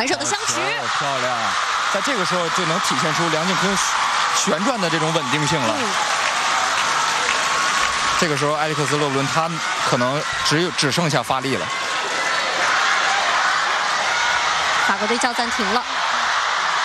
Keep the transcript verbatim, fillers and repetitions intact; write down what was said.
反手的相持， 漂亮！在这个时候就能体现出梁靖昆旋转的这种稳定性了。嗯、这个时候，埃里克斯·勒布伦他可能只有只剩下发力了。 法国队叫暂停了。